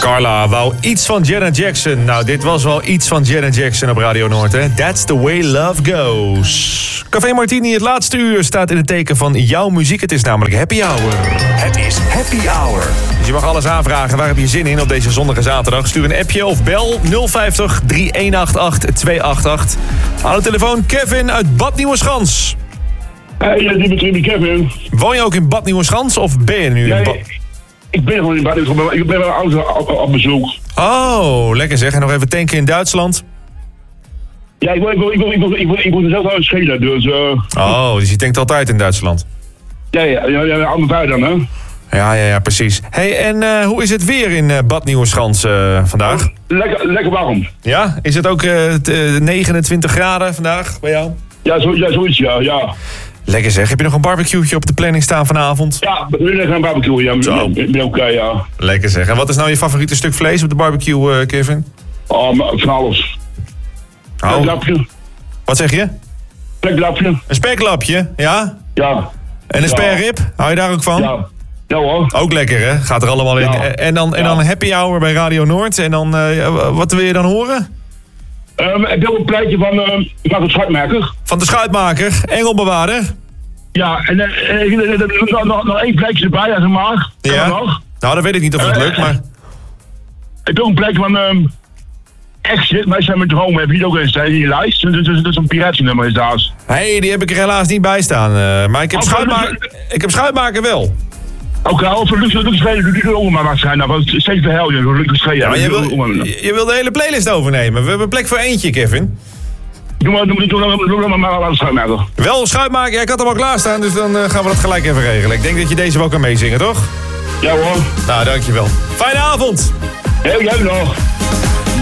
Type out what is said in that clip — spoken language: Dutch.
Carla wou iets van Janet Jackson. Nou, dit was wel iets van Janet Jackson op Radio Noord, hè? That's the way love goes. Café Martini, het laatste uur, staat in het teken van jouw muziek. Het is namelijk happy hour. Het is happy hour. Dus je mag alles aanvragen. Waar heb je zin in op deze zonnige zaterdag? Stuur een appje of bel 050 3188 288. Aan de telefoon Kevin uit Bad Nieuweschans. Hey, die Kevin. Woon je ook in Bad Nieuweschans of ben je nu in Bad... Ik ben gewoon in Bad Nieuweschans. Ik ben bij mijn ouders op bezoek. Oh, lekker zeg. En nog even tanken in Duitsland? Ja, ik word er zelf uit schelen, dus... Oh, dus je tankt altijd in Duitsland? Ja, andere tijd dan, hè? Ja, precies. Hey, en hoe is het weer in Bad Nieuweschans vandaag? Lekker warm. Ja? Is het ook 29 graden vandaag bij jou? Ja, zoiets, ja. Lekker zeg. Heb je nog een barbecue'tje op de planning staan vanavond? Ja, we willen een barbecue, ja. Oké, ja. Lekker zeg. En wat is nou je favoriete stuk vlees op de barbecue, Kevin? Van alles. Speklapje. Wat zeg je? Speklapje. Een speklapje, ja? Ja. En een sperrip? Hou je daar ook van? Ja hoor. Ook lekker, hè? Gaat er allemaal in. En dan happy hour bij Radio Noord. En dan, wat wil je dan horen? Ik wil een pleitje van de Schuitmaker. Van de Schuitmaker, Engelbewaarder. Ja, en nog één plekje erbij, zeg maar. Ja? Nou, dat weet ik niet of dat lukt, maar... Ik wil een plekje van Exit, maar zijn met dromen heb je die ook eens in je lijst. Dat is een piratennummer is daar. Hey, die heb ik er helaas niet bij staan. Maar ik heb Schuitmaker wel. Oké, of Lucas Schreden doet die ook maar waarschijnlijk. Want steeds de hel, Lucas Schreden. Ja, maar je wil de hele playlist overnemen. We hebben plek voor eentje, Kevin. Doe maar aan Schuitmaker. Wel, Schuitmaker, ja, ik had hem al klaarstaan, dus dan gaan we dat gelijk even regelen. Ik denk dat je deze wel kan meezingen, toch? Ja hoor. Nou, dankjewel. Fijne avond. Heel jij nog.